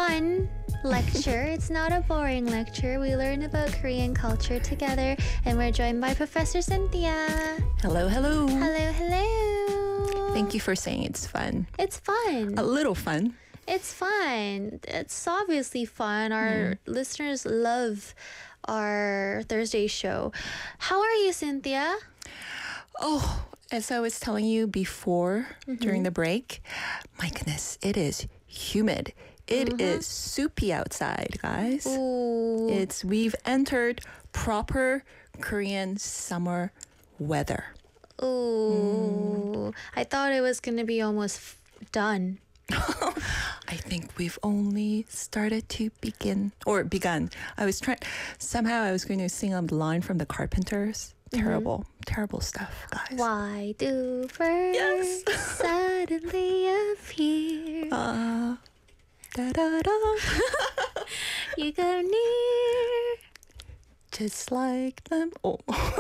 fun lecture. It's not a boring lecture. We learn about Korean culture together, and we're joined by Professor Cynthia. Hello, hello. Hello, hello. Thank you for saying it's fun. It's fun. A little fun. It's fun. It's obviously fun. Our listeners love our Thursday show. How are you, Cynthia? Oh, as I was telling you before during the break, my goodness, it is humid. It is soupy outside, guys. Ooh. We've entered proper Korean summer weather. Ooh. I thought it was going to be almost done. I think we've only started to begun. I was going to sing a line from the Carpenters. Terrible stuff, guys. Why do birds suddenly appear? Da-da-da. You go near. Just like them. Oh.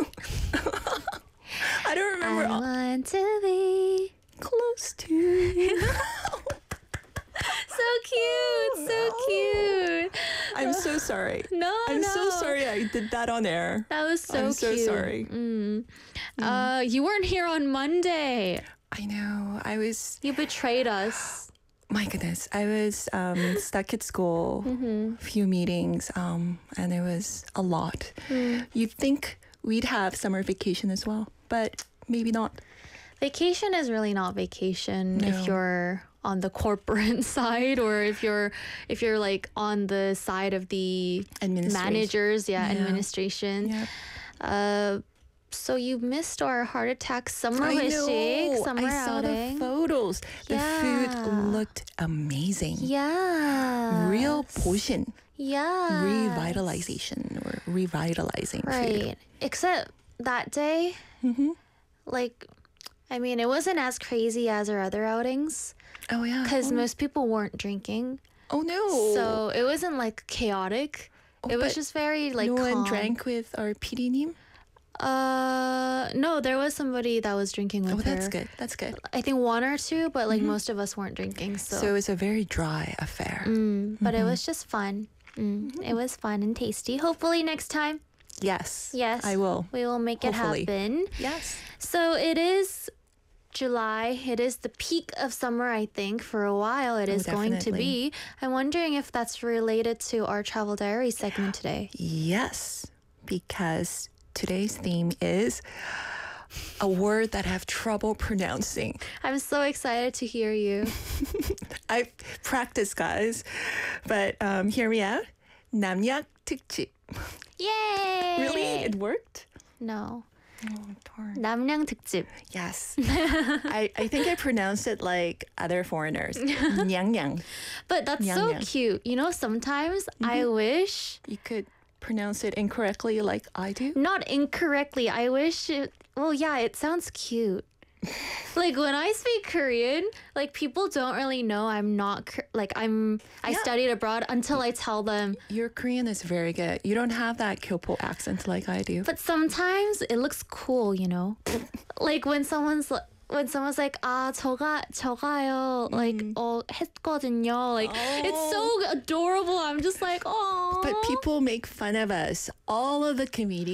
I don't remember. I want to be Close to you. so cute, so cute. I'm so sorry. I'm No. so sorry I did that on air. That was so I'm cute. so sorry. You weren't here on Monday. I know. You betrayed us. My goodness. I was stuck at school, a few meetings, and it was a lot. You'd think we'd have summer vacation as well, but maybe not. Vacation is really not vacation No. if you're on the corporate side, or if you're like on the side of the managers, administration. Yeah. So you missed our heart attack summer I outing. saw the photos. The food looked amazing. Yeah. Real portion. Yeah. Revitalization or revitalizing food. Right. Except that day, it wasn't as crazy as our other outings Oh yeah. because most people weren't drinking. Oh no. So it wasn't like chaotic. It was but just very like no calm. one drank with our PD team? No, there was somebody that was drinking with Oh, her. that's good. That's good. I think one or two, but like most of us weren't drinking. So it was a very dry affair. But it was just fun. It was fun and tasty. Hopefully next time. Yes. Yes. I will. We will make Hopefully. it happen. Yes. So it is July. It is the peak of summer, I think. For a while, it is going to definitely. be. I'm wondering if that's related to our travel diary segment today. Yes. Because today's theme is a word that I have trouble pronouncing. I'm so excited to hear you. I've practiced, guys. But hear me out. 남약 특집. Yay! Really? It worked? No. Oh, darn. 남양 특집. Yes. I think I pronounced it like other foreigners. 냥냥. But that's so Nyang. cute. You know, sometimes I wish, You could pronounce it incorrectly like I do. not incorrectly, I wish it, well, yeah, it sounds cute. Like when I speak Korean, like people don't really know I'm not, I studied abroad until I tell them. Your Korean is very good. You don't have that Kyopo accent like I do. But sometimes it looks cool, you know? Like when someone's like, 저가요, like, 했거든요. Like, it's so adorable. I'm just like, oh. But people make fun of us. All of the comedians